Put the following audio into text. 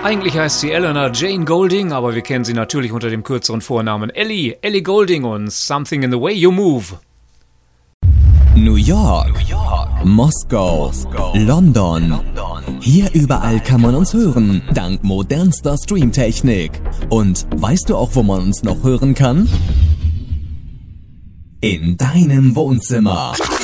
Eigentlich heißt sie Eleanor Jane Goulding, aber wir kennen sie natürlich unter dem kürzeren Vornamen Ellie Goulding und Something in the Way You Move. New York, Moskau, London. Hier überall kann man uns hören, dank modernster Streamtechnik. Und weißt du auch, wo man uns noch hören kann? In deinem Wohnzimmer.